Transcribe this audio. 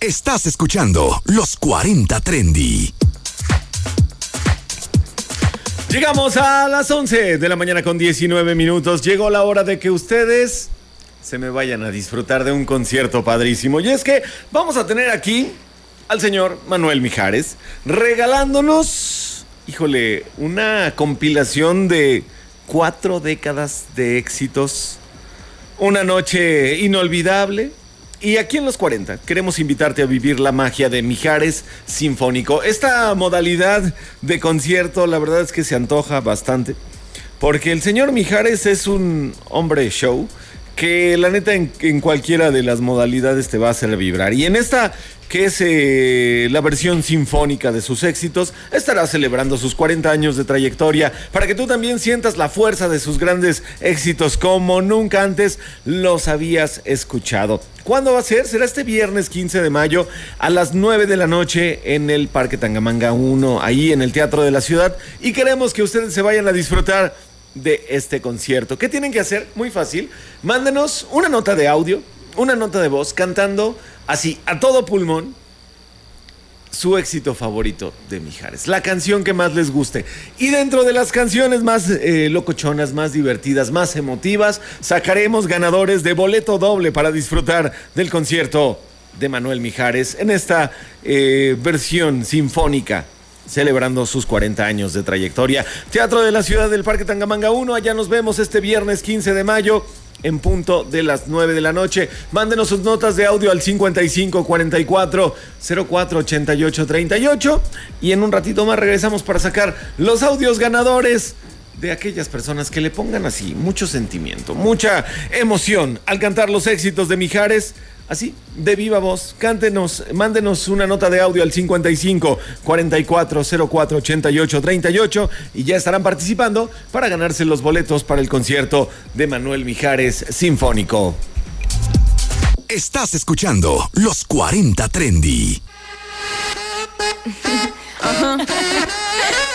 Estás escuchando Los 40 Trendy. Llegamos a las 11 de la mañana con 19 minutos. Llegó la hora de que ustedes se me vayan a disfrutar de un concierto padrísimo. Y es que vamos a tener aquí al señor Manuel Mijares regalándonos, híjole, una compilación de 4 décadas de éxitos. Una noche inolvidable. Y aquí en Los 40 queremos invitarte a vivir la magia de Mijares Sinfónico. Esta modalidad de concierto, la verdad es que se antoja bastante, porque el señor Mijares es un hombre show que la neta en cualquiera de las modalidades te va a hacer vibrar. Y en esta, que es la versión sinfónica de sus éxitos, estará celebrando sus 40 años de trayectoria para que tú también sientas la fuerza de sus grandes éxitos como nunca antes los habías escuchado. ¿Cuándo va a ser? Será este viernes 15 de mayo a las 9 de la noche en el Parque Tangamanga 1, ahí en el Teatro de la Ciudad. Y queremos que ustedes se vayan a disfrutar de este concierto. ¿Qué tienen que hacer? Muy fácil. Mándenos una nota de audio, una nota de voz, cantando así, a todo pulmón, su éxito favorito de Mijares, la canción que más les guste. Y dentro de las canciones más locochonas, más divertidas, más emotivas, sacaremos ganadores de boleto doble para disfrutar del concierto de Manuel Mijares en esta versión sinfónica, celebrando sus 40 años de trayectoria. Teatro de la Ciudad del Parque Tangamanga 1, allá nos vemos este viernes 15 de mayo en punto de las 9 de la noche. Mándenos sus notas de audio al 55 44 04 88 38 y en un ratito más regresamos para sacar los audios ganadores de aquellas personas que le pongan así mucho sentimiento, mucha emoción al cantar los éxitos de Mijares. Así, de viva voz, cántenos, mándenos una nota de audio al 55 44 04 88 38 y ya estarán participando para ganarse los boletos para el concierto de Manuel Mijares Sinfónico. Estás escuchando Los 40 Trendy.